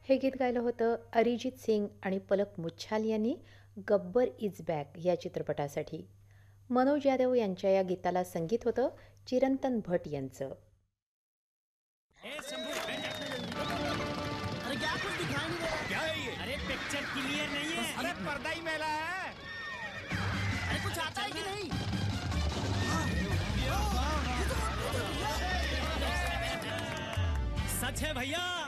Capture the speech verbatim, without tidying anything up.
हे गीत गायलं होतं अरिजित सिंग आणि पलक मुच्छाल यांनी गब्बर इज बॅक या चित्रपटासाठी. मनोज यादव यांच्या या गीताला संगीत होतं चिरंतन भट यांचं. ए शंभू बैठ जा जल्दी. अरे क्या कुछ दिखाई नहीं दे रहा. क्या है ये? अरे पिक्चर क्लियर नहीं है. अरे पर्दा ही मैला है. अरे कुछ आता है कि नहीं? सच है भैया.